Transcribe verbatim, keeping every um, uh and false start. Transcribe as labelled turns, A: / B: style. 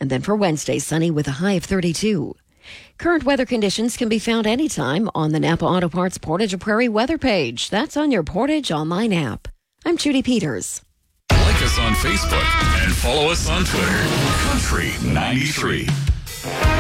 A: And then for Wednesday, sunny with a high of thirty-two. Current weather conditions can be found anytime on the Napa Auto Parts Portage Prairie weather page. That's on your Portage Online app. I'm Judy Peters.
B: Like us on Facebook and follow us on Twitter. Country ninety-three.